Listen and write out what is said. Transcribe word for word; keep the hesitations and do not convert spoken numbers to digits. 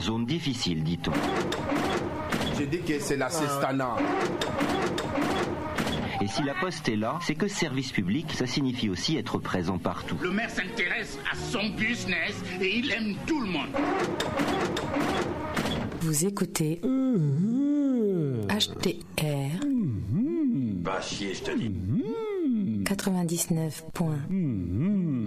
Zone difficile, dit-on. J'ai dit que c'est la Sestana. Et si la poste est là, c'est que service public, ça signifie aussi être présent partout. Le maire s'intéresse à son business et il aime tout le monde. Vous écoutez mmh. H T R mmh. Bah chier, je te dis. quatre-vingt-dix-neuf point. Mmh.